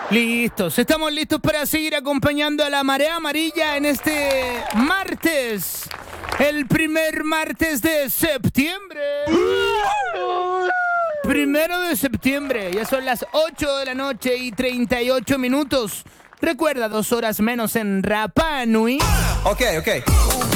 Listos, estamos listos para seguir acompañando a la marea amarilla en este martes, el primer martes de septiembre. 1 de septiembre, ya son las 8 de la noche y 38 minutos. Recuerda, 2 horas menos en Rapa Nui. Ok.